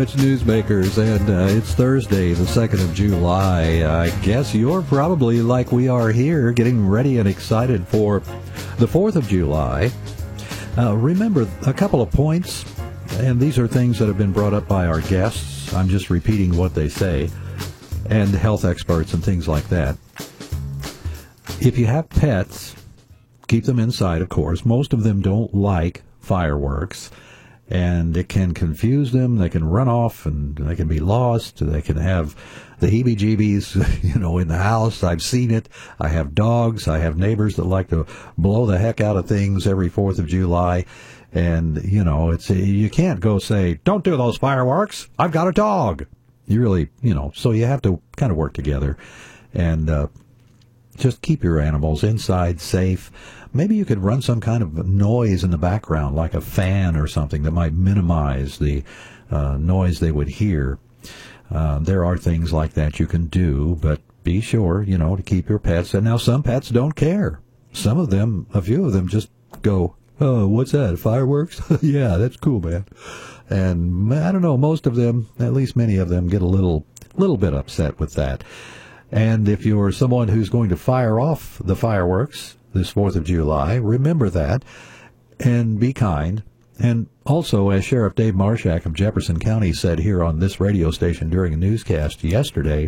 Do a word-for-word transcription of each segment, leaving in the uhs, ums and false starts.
It's Newsmakers, and uh, it's Thursday, the second of July. I guess you're probably like we are here, getting ready and excited for the fourth of July. Uh, remember, a couple of points, and these are things that have been brought up by our guests. I'm just repeating what they say, and health experts and things like that. If you have pets, keep them inside, of course. Most of them don't like fireworks, and it can confuse them. They can run off, and they can be lost. They can have the heebie-jeebies, you know, in the house. I've seen it. I have dogs. I have neighbors that like to blow the heck out of things every fourth of July. And, you know, it's you can't go say, don't do those fireworks. I've got a dog. You really, you know, so you have to kind of work together and uh, just keep your animals inside safe. Maybe you could run some kind of noise in the background, like a fan or something that might minimize the uh, noise they would hear. Uh, there are things like that you can do, but be sure, you know, to keep your pets. And now some pets don't care. Some of them, a few of them just go, oh, what's that, fireworks? Yeah, that's cool, man. And I don't know, most of them, at least many of them, get a little, little bit upset with that. And if you're someone who's going to fire off the fireworks this fourth of July, remember that and be kind. And also, as Sheriff Dave Marshak of Jefferson County said here on this radio station during a newscast yesterday,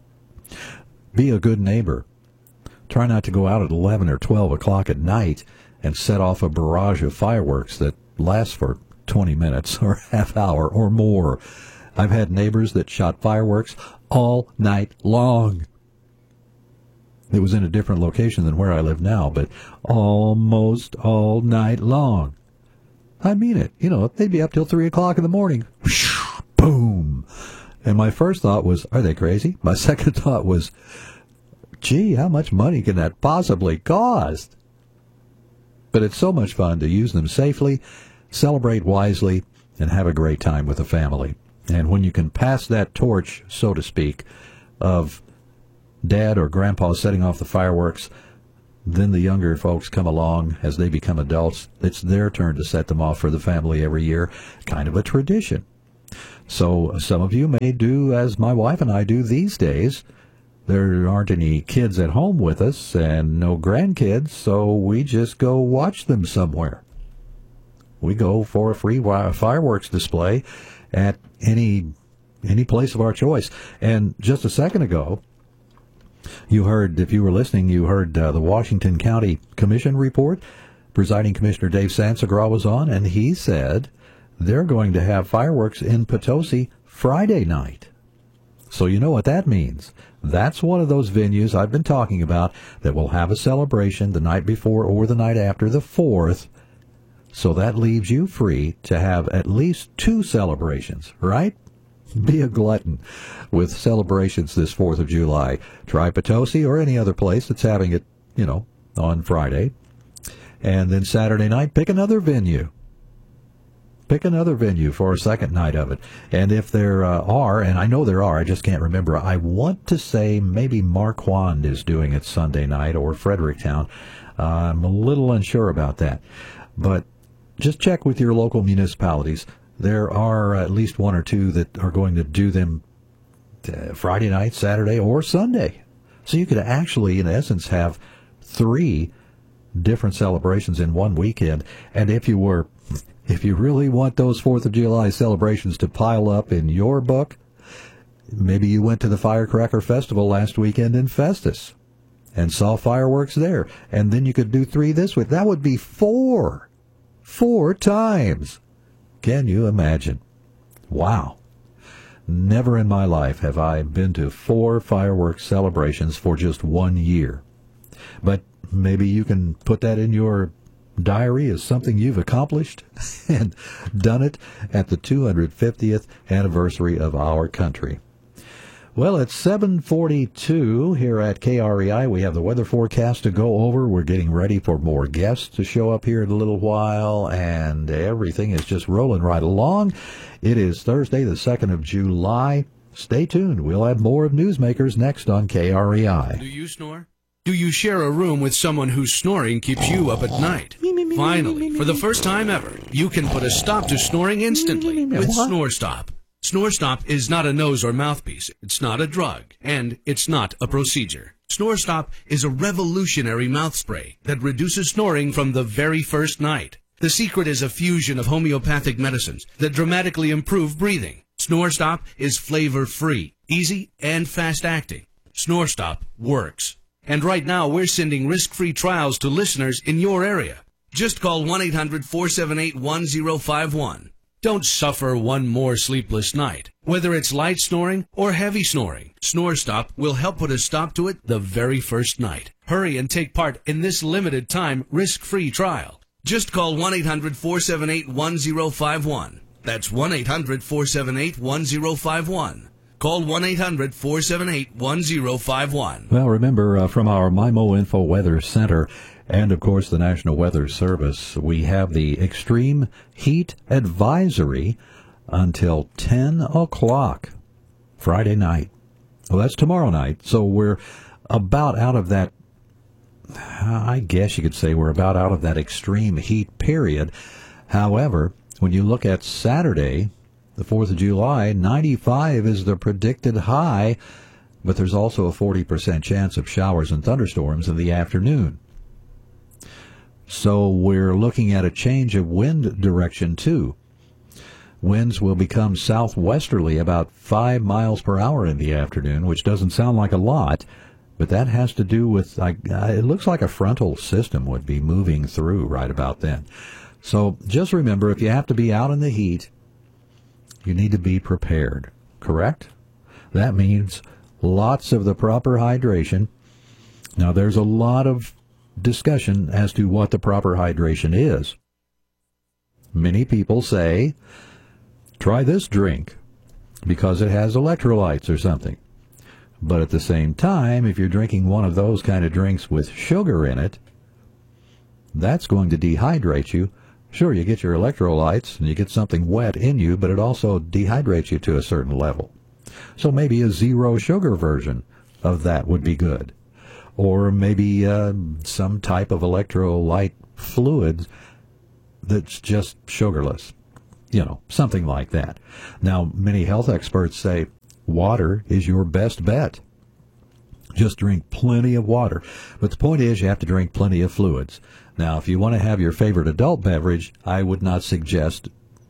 be a good neighbor. Try not to go out at eleven or twelve o'clock at night and set off a barrage of fireworks that lasts for twenty minutes or half hour or more. I've had neighbors that shot fireworks all night long. It was in a different location than where I live now, but almost all night long. I mean it. You know, they'd be up till three o'clock in the morning. Whoosh, boom. And my first thought was, are they crazy? My second thought was, gee, how much money can that possibly cost? But it's so much fun to use them safely, celebrate wisely, and have a great time with the family. And when you can pass that torch, so to speak, of Dad or Grandpa setting off the fireworks, then the younger folks come along as they become adults. It's their turn to set them off for the family every year, kind of a tradition. So some of you may do as my wife and I do these days. There aren't any kids at home with us and no grandkids, so we just go watch them somewhere. We go for a free fireworks display at any any place of our choice. And just a second ago, you heard, if you were listening, you heard uh, the Washington County Commission report. Presiding Commissioner Dave Sansagra was on, and he said they're going to have fireworks in Potosi Friday night. So you know what that means. That's one of those venues I've been talking about that will have a celebration the night before or the night after the fourth. So that leaves you free to have at least two celebrations, right? Be a glutton with celebrations this fourth of July. Try Potosi or any other place that's having it, you know, on Friday. And then Saturday night, pick another venue. Pick another venue for a second night of it. And if there uh, are, and I know there are, I just can't remember, I want to say maybe Marquand is doing it Sunday night or Fredericktown. Uh, I'm a little unsure about that. But just check with your local municipalities. There are at least one or two that are going to do them uh, Friday night, Saturday, or Sunday. So you could actually, in essence, have three different celebrations in one weekend. And if you were, if you really want those fourth of July celebrations to pile up in your book, maybe you went to the Firecracker Festival last weekend in Festus and saw fireworks there. And then you could do three this week. That would be four. Four times. Can you imagine? Wow. Never in my life have I been to four fireworks celebrations for just one year. But maybe you can put that in your diary as something you've accomplished and done it at the two hundred fiftieth anniversary of our country. Well, it's seven forty-two here at K R E I. We have the weather forecast to go over. We're getting ready for more guests to show up here in a little while, and everything is just rolling right along. It is Thursday, the second of July. Stay tuned. We'll have more of Newsmakers next on K R E I. Do you snore? Do you share a room with someone whose snoring keeps you up at night? Finally, for the first time ever, you can put a stop to snoring instantly with Snore Stop. SnoreStop is not a nose or mouthpiece. It's not a drug, and it's not a procedure. SnoreStop is a revolutionary mouth spray that reduces snoring from the very first night. The secret is a fusion of homeopathic medicines that dramatically improve breathing. SnoreStop is flavor-free, easy, and fast-acting. SnoreStop works. And right now, we're sending risk-free trials to listeners in your area. Just call one eight hundred, four seven eight, one zero five one. Don't suffer one more sleepless night. Whether it's light snoring or heavy snoring, SnoreStop will help put a stop to it the very first night. Hurry and take part in this limited time risk-free trial. Just call one eight hundred, four seven eight, one zero five one. That's one eight hundred, four seven eight, one zero five one. Call one eight hundred, four seven eight, one zero five one. Well, remember, uh, from our MIMO Info Weather Center and, of course, the National Weather Service, we have the Extreme Heat Advisory until ten o'clock Friday night. Well, that's tomorrow night, so we're about out of that, I guess you could say we're about out of that extreme heat period. However, when you look at Saturday, the fourth of July, ninety-five is the predicted high, but there's also a forty percent chance of showers and thunderstorms in the afternoon. So we're looking at a change of wind direction, too. Winds will become southwesterly about five miles per hour in the afternoon, which doesn't sound like a lot, but that has to do with, like, it looks like a frontal system would be moving through right about then. So just remember, if you have to be out in the heat, you need to be prepared, correct? That means lots of the proper hydration. Now, there's a lot of discussion as to what the proper hydration is. Many people say, try this drink because it has electrolytes or something. But at the same time, if you're drinking one of those kind of drinks with sugar in it, that's going to dehydrate you. Sure, you get your electrolytes and you get something wet in you, but it also dehydrates you to a certain level. So maybe a zero sugar version of that would be good. Or maybe uh, some type of electrolyte fluid that's just sugarless. You know, something like that. Now, many health experts say water is your best bet. Just drink plenty of water. But the point is, you have to drink plenty of fluids. Now, if you want to have your favorite adult beverage, I would not suggest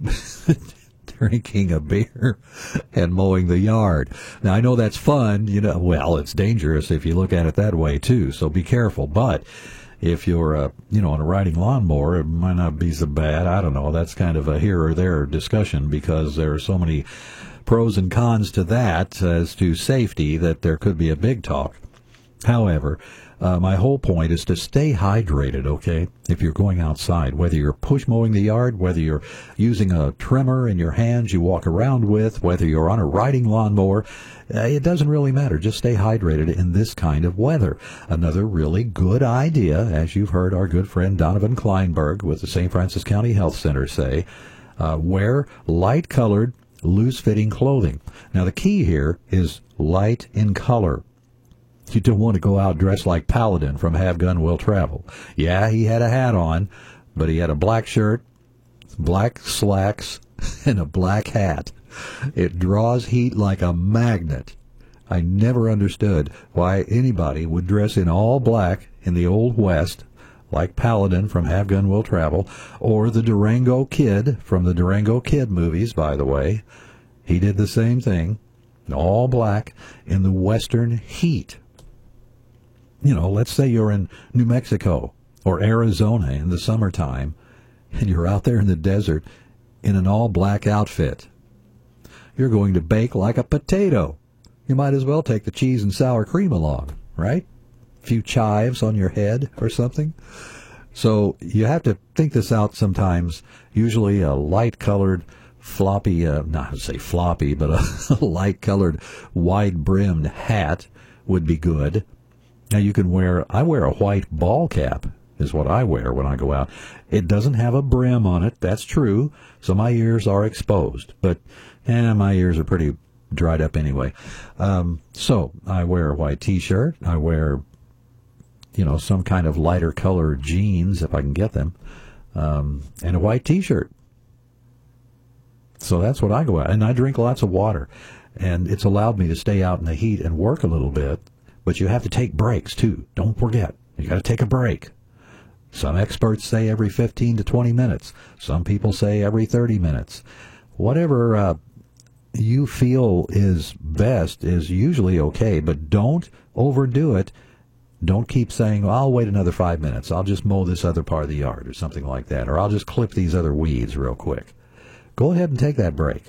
drinking a beer and mowing the yard. Now, I know that's fun, you know, well, it's dangerous if you look at it that way, too, so be careful. But if you're, uh, you know, on a riding lawnmower, it might not be so bad. I don't know. That's kind of a here or there discussion because there are so many pros and cons to that as to safety that there could be a big talk. However, uh, my whole point is to stay hydrated, okay, if you're going outside, whether you're push mowing the yard, whether you're using a trimmer in your hands you walk around with, whether you're on a riding lawnmower, uh, it doesn't really matter. Just stay hydrated in this kind of weather. Another really good idea, as you've heard our good friend Donovan Kleinberg with the Saint Francis County Health Center say, uh, wear light-colored, loose-fitting clothing. Now, the key here is light in color. You don't want to go out dressed like Paladin from Have Gun Will Travel. Yeah, he had a hat on, but he had a black shirt, black slacks, and a black hat. It draws heat like a magnet. I never understood why anybody would dress in all black in the Old West, like Paladin from Have Gun Will Travel, or the Durango Kid from the Durango Kid movies, by the way. He did the same thing, all black, in the western heat. You know, let's say you're in New Mexico or Arizona in the summertime, and you're out there in the desert in an all-black outfit. You're going to bake like a potato. You might as well take the cheese and sour cream along, right? A few chives on your head or something. So you have to think this out sometimes. Usually a light-colored, floppy, uh, not to say floppy, but a light-colored, wide-brimmed hat would be good. Now you can wear, I wear a white ball cap is what I wear when I go out. It doesn't have a brim on it, that's true, so my ears are exposed. But, eh, my ears are pretty dried up anyway. Um, so I wear a white T-shirt. I wear, you know, some kind of lighter color jeans if I can get them, um, and a white T-shirt. So that's what I go out. And I drink lots of water. And it's allowed me to stay out in the heat and work a little bit. But you have to take breaks, too. Don't forget. You got to take a break. Some experts say every fifteen to twenty minutes. Some people say every thirty minutes. Whatever uh, you feel is best is usually okay, but don't overdo it. Don't keep saying, I'll wait another five minutes. I'll just mow this other part of the yard or something like that. Or I'll just clip these other weeds real quick. Go ahead and take that break.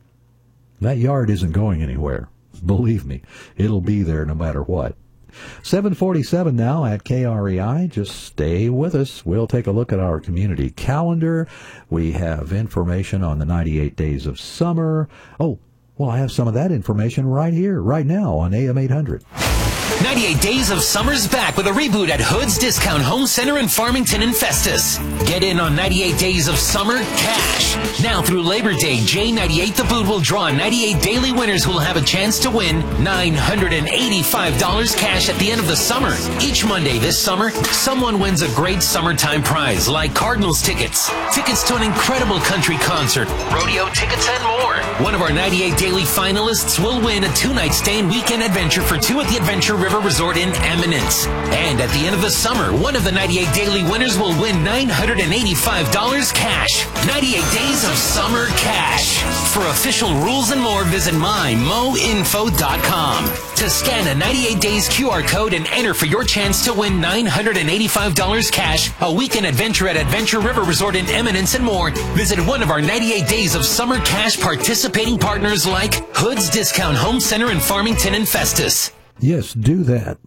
That yard isn't going anywhere. Believe me, it'll be there no matter what. seven forty-seven now at K R E I. Just stay with us. We'll take a look at our community calendar. We have information on the ninety-eight days of summer. Oh, well, I have some of that information right here, right now on A M eight hundred. ninety-eight Days of Summer's back with a reboot at Hood's Discount Home Center in Farmington and Festus. Get in on ninety-eight Days of Summer cash. Now through Labor Day, J ninety-eight The Boot will draw ninety-eight daily winners who will have a chance to win nine hundred eighty-five dollars cash at the end of the summer. Each Monday this summer, someone wins a great summertime prize like Cardinals tickets, tickets to an incredible country concert, rodeo tickets, and more. One of our ninety-eight daily finalists will win a two-night stay and weekend adventure for two at the Adventure River Resort in Eminence. And at the end of the summer, one of the ninety-eight daily winners will win nine hundred eighty-five dollars cash. ninety-eight Days of Summer cash. For official rules and more, visit my mo info dot com. To scan a ninety-eight days Q R code and enter for your chance to win nine hundred eighty-five dollars cash, a weekend adventure at Adventure River Resort in Eminence, and more, visit one of our ninety-eight Days of Summer cash participating partners like Hood's Discount Home Center in Farmington and Festus. Yes, do that.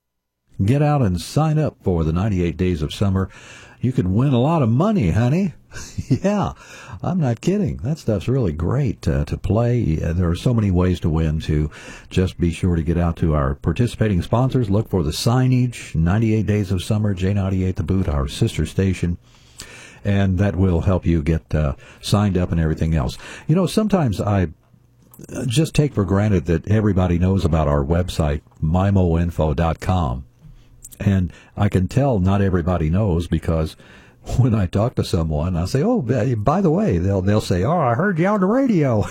Get out and sign up for the ninety-eight Days of Summer. You could win a lot of money, honey. Yeah, I'm not kidding. That stuff's really great uh, to play. There are so many ways to win, too. Just be sure to get out to our participating sponsors. Look for the signage, ninety-eight Days of Summer, J ninety-eight The Boot, our sister station. And that will help you get uh, signed up and everything else. You know, sometimes I just take for granted that everybody knows about our website, my mo info dot com. And I can tell not everybody knows because when I talk to someone, I say, oh, by the way, they'll they'll say, oh, I heard you on the radio.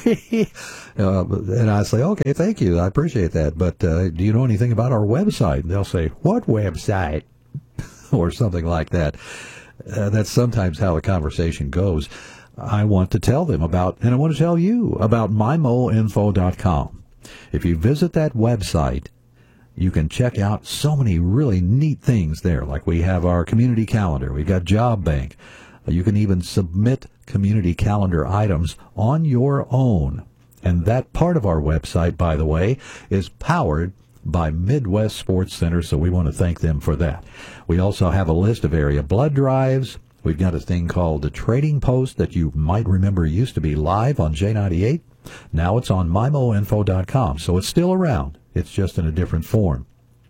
uh, and I say, okay, thank you. I appreciate that. But uh, do you know anything about our website? And they'll say, what website? Or something like that. Uh, that's sometimes how the conversation goes. I want to tell them about, and I want to tell you about my mo info dot com. If you visit that website, you can check out so many really neat things there. Like we have our community calendar. We've got Job Bank. You can even submit community calendar items on your own. And that part of our website, by the way, is powered by Midwest Sports Center, so we want to thank them for that. We also have a list of area blood drives. We've got a thing called the Trading Post that you might remember used to be live on J ninety-eight. Now it's on my mo info dot com, so it's still around. It's just in a different form.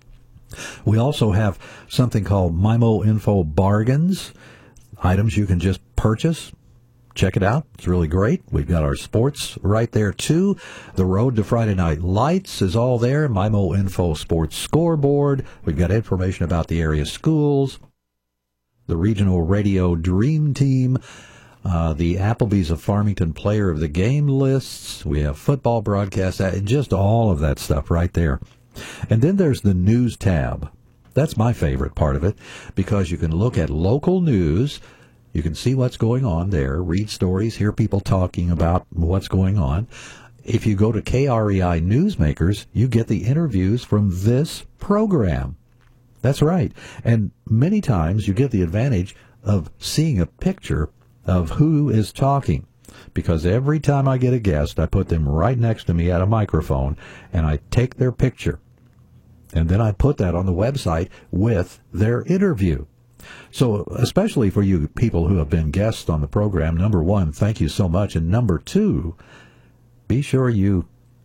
We also have something called MyMo Info Bargains, items you can just purchase. Check it out. It's really great. We've got our sports right there, too. The Road to Friday Night Lights is all there. MyMo Info Sports Scoreboard. We've got information about the area schools, the Regional Radio Dream Team, uh, the Applebee's of Farmington Player of the Game lists. We have football broadcasts, just all of that stuff right there. And then there's the News tab. That's my favorite part of it because you can look at local news. You can see what's going on there, read stories, hear people talking about what's going on. If you go to K R E I Newsmakers, you get the interviews from this program. That's right. And many times you get the advantage of seeing a picture of who is talking. Because every time I get a guest, I put them right next to me at a microphone, and I take their picture. And then I put that on the website with their interview. So especially for you people who have been guests on the program, number one, thank you so much. And number two, be sure you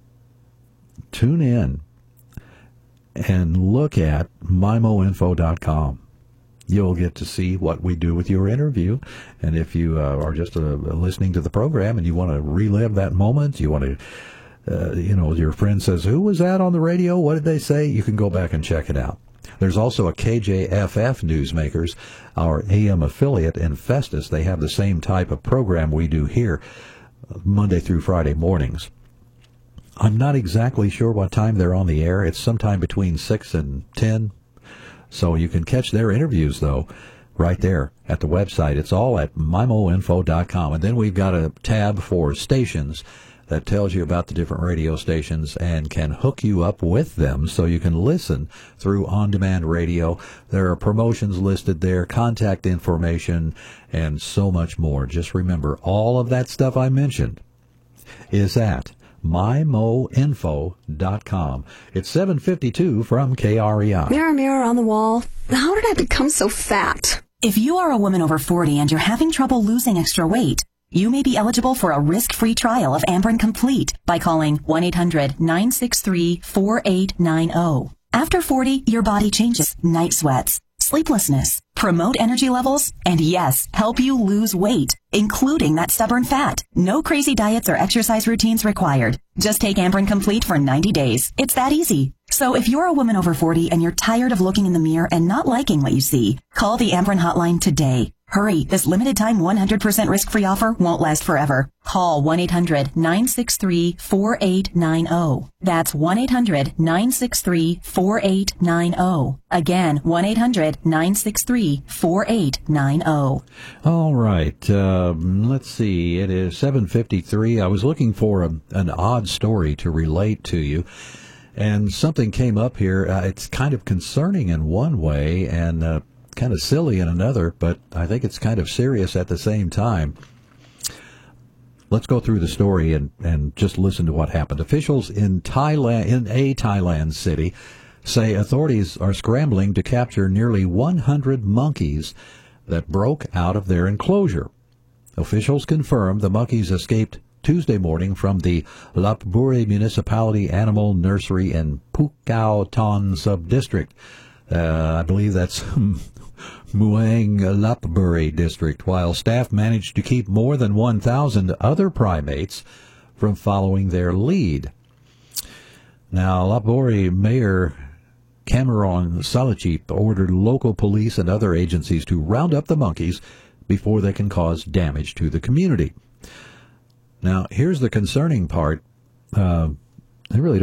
tune in and look at my mo info dot com. You'll get to see what we do with your interview. And if you uh, are just uh, listening to the program and you want to relive that moment, you want to, uh, you know, your friend says, who was that on the radio? What did they say? You can go back and check it out. There's also a K J F F Newsmakers, our A M affiliate in Festus. They have the same type of program we do here. Monday through Friday mornings. I'm not exactly sure what time they're on the air. It's sometime between six and ten. So you can catch their interviews, though, right there at the website. It's all at mimo info dot com. And then we've got a tab for stations that tells you about the different radio stations and can hook you up with them so you can listen through on-demand radio. There are promotions listed there, contact information, and so much more. Just remember, all of that stuff I mentioned is at mimo info dot com. It's seven fifty-two from K R E I. Mirror, mirror on the wall, how did I become so fat? If you are a woman over forty and you're having trouble losing extra weight, you may be eligible for a risk-free trial of Amberen Complete by calling one eight hundred nine six three four eight nine zero. After forty, your body changes. Night sweats, sleeplessness, promote energy levels, and yes, help you lose weight, including that stubborn fat. No crazy diets or exercise routines required. Just take Amberen Complete for ninety days. It's that easy. So if you're a woman over forty and you're tired of looking in the mirror and not liking what you see, call the Amberen hotline today. Hurry, this limited time one hundred percent risk-free offer won't last forever. Call one eight hundred nine six three four eight nine zero. That's one eight hundred nine six three four eight nine zero. Again, one eight hundred nine six three four eight nine zero. All right, um, let's see. It is seven fifty-three. I was looking for a, an odd story to relate to you, and something came up here. Uh, it's kind of concerning in one way, and uh, kind of silly in another, but I think it's kind of serious at the same time. Let's go through the story and, and just listen to what happened. Officials in Thailand, in a Thailand city, say authorities are scrambling to capture nearly one hundred monkeys that broke out of their enclosure. Officials confirmed the monkeys escaped Tuesday morning from the Lapburi Municipality Animal Nursery in Pukao Ton Sub-District. Uh, I believe that's Muang Lapburi district, while staff managed to keep more than one thousand other primates from following their lead. Now, Lapburi Mayor Cameron Salachip ordered local police and other agencies to round up the monkeys before they can cause damage to the community. Now, here's the concerning part. Uh, they really